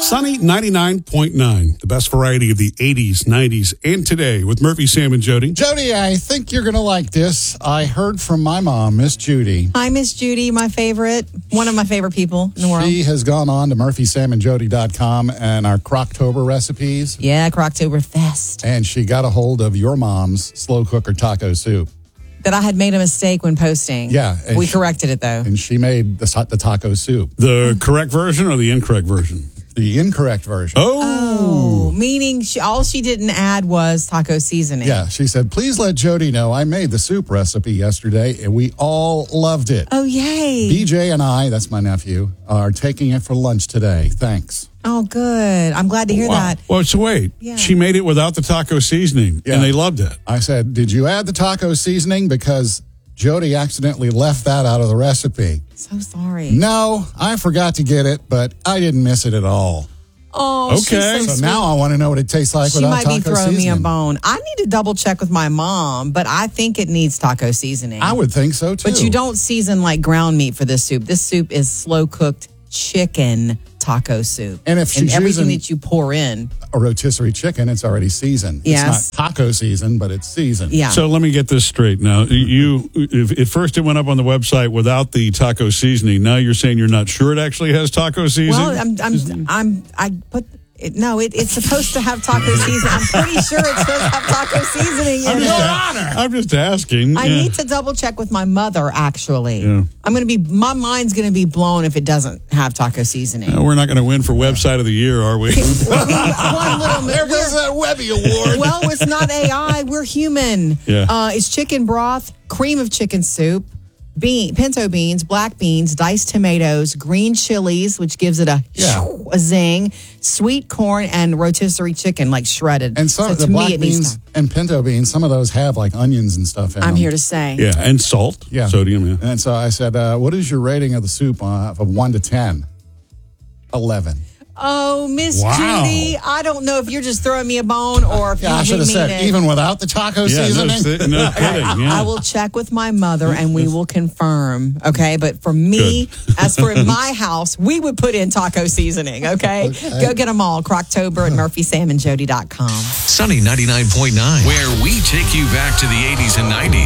Sunny 99.9, the best variety of the 80s, 90s, and today with Murphy, Sam, and Jody. Jody, I think you're going to like this. I heard from my mom, Miss Judy. Hi, Miss Judy, my favorite, one of my favorite people in the world. She has gone on to murphysamandjody.com and our Croctober recipes. Yeah, Croctoberfest. And she got a hold of your mom's slow cooker taco soup. That I had made a mistake when posting. Yeah. We corrected it, though. And she made the taco soup. The correct version or the incorrect version? The incorrect version. Oh, meaning all she didn't add was taco seasoning. Yeah, she said, please let Jody know I made the soup recipe yesterday, and we all loved it. Oh, yay. BJ and I, that's my nephew, are taking it for lunch today. Thanks. Oh, good. I'm glad to hear that. Well, so wait. Yeah. She made it without the taco seasoning, Yeah. and they loved it. I said, did you add the taco seasoning? Because Jody accidentally left that out of the recipe. So sorry. No, I forgot to get it, but I didn't miss it at all. Oh, Okay. she's so So sweet. now I want to know what it tastes like She without might taco be throwing seasoning. me a bone. I need to double check with my mom, but I think it needs taco seasoning. I would think so, too. But you don't season like ground meat for this soup. This soup is slow cooked chicken taco soup. And if she's everything using- that you pour in. A rotisserie chicken, it's already seasoned. Yes. It's not taco seasoned, but it's seasoned. Yeah. So let me get this straight now. At first it went up on the website without the taco seasoning. Now you're saying you're not sure it actually has taco seasoning? Well, it's supposed to have taco seasoning. I'm pretty sure it's supposed to have taco seasoning in it. I'm just asking. I need to double check with my mother, actually. Yeah. My mind's going to be blown if it doesn't have taco seasoning. We're not going to win for Website of the Year, are we? One little There goes that Webby Award. Well, it's not AI. We're human. Yeah. It's chicken broth, cream of chicken soup, pinto beans, black beans, diced tomatoes, green chilies, which gives it a zing, sweet corn, and rotisserie chicken, like shredded. And some of the black beans and pinto beans, some of those have like onions and stuff in them. I'm here to say. Yeah, and salt. Yeah. Sodium, yeah. And so I said, what is your rating of the soup from 1 to 10? 11. Oh, Miss Wow. Judy, I don't know if you're just throwing me a bone or if I you should have mean said, it. even without the taco seasoning? No kidding. Yeah. I will check with my mother and we will confirm, okay? But for me, as for in my house, we would put in taco seasoning, okay? Go get them all. Croctober at murphysamandjody.com. Sunny 99.9, where we take you back to the 80s and 90s.